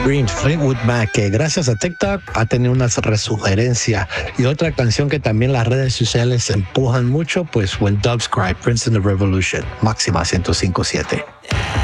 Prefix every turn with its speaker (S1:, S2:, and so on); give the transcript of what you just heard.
S1: Green, Fleetwood Mac, que gracias a TikTok ha tenido una resugerencia. Y otra canción que también las redes sociales empujan mucho, pues When Doves Cry, Prince in the Revolution, máxima 105.7.